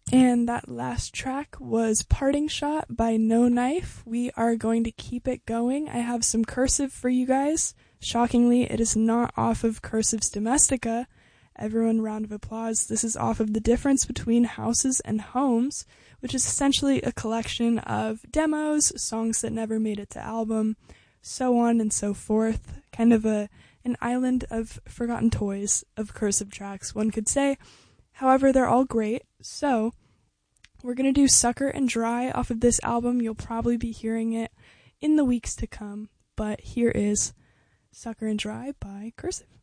And that last track was Parting Shot by No Knife. We are going to keep it going. I have some Cursive for you guys. Shockingly, it is not off of Cursive's Domestica. Everyone, round of applause. This is off of The Difference Between Houses and Homes, which is essentially a collection of demos, songs that never made it to album, so on and so forth. Kind of an island of forgotten toys of Cursive tracks, one could say. However, they're all great, so we're going to do Sucker and Dry off of this album. You'll probably be hearing it in the weeks to come, but here is Sucker and Dry by Cursive.